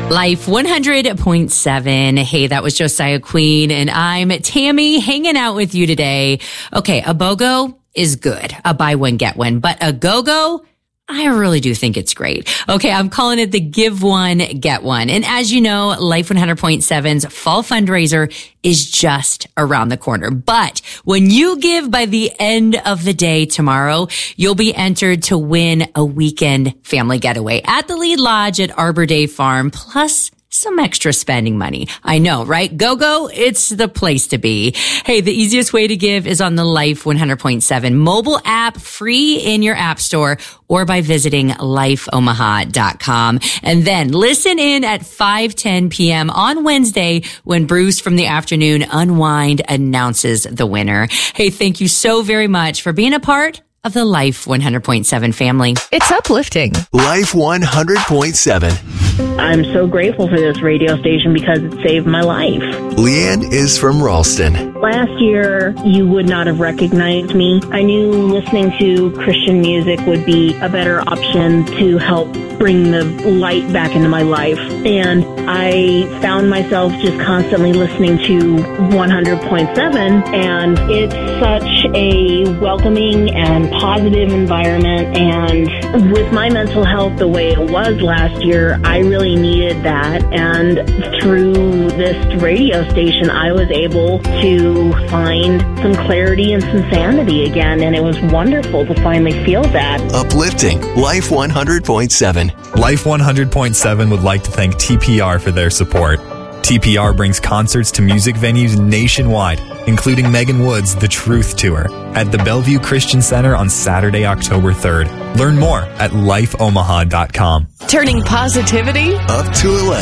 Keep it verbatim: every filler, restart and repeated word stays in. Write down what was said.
Life one hundred point seven. Hey, that was Josiah Queen, and I'm Tammy hanging out with you today. Okay, a BOGO is good. A buy one, get one. But a go-go, I really do think it's great. Okay, I'm calling it the give one, get one. And as you know, Life one hundred point seven's fall fundraiser is just around the corner. But when you give by the end of the day tomorrow, you'll be entered to win a weekend family getaway at the Lead Lodge at Arbor Day Farm, plus some extra spending money. I know, right? Go-Go, it's the place to be. Hey, the easiest way to give is on the Life one hundred point seven mobile app, free in your app store, or by visiting life omaha dot com. And then listen in at five ten p.m. on Wednesday when Bruce from the Afternoon Unwind announces the winner. Hey, thank you so very much for being a part of the Life one hundred point seven family. It's uplifting. Life one hundred point seven. I'm so grateful for this radio station because it saved my life. Leanne is from Ralston. Last year, you would not have recognized me. I knew listening to Christian music would be a better option to help bring the light back into my life. And I found myself just constantly listening to one hundred point seven, and it's such a welcoming and positive environment. And with my mental health the way it was last year, I really needed that. And through this radio station, I was able to find some clarity and some sanity again. And it was wonderful to finally feel that. Uplifting. Life one hundred point seven. Life one hundred point seven would like to thank T P R for their support. T P R brings concerts to music venues nationwide, including Megan Wood's The Truth Tour at the Bellevue Christian Center on Saturday, October third. Learn more at life omaha dot com. Turning positivity Up to eleven.